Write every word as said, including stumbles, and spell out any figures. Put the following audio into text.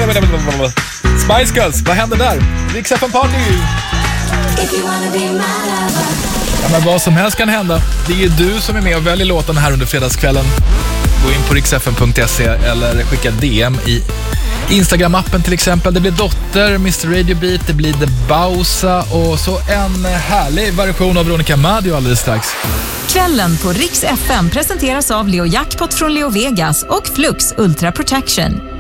Spice Girls, vad händer där? Rix F M Party! Ja, men vad som helst kan hända. Det är du som är med och väljer låten här under fredagskvällen. Gå in på rix f m punkt se eller skicka D M i Instagram-appen till exempel. Det blir Dotter, mister Radio Beat, det blir The Bausa och så en härlig version av Veronica Maggio alldeles strax. Kvällen på Rix F M presenteras av Leo Jackpot från Leo Vegas och Flux Ultra Protection.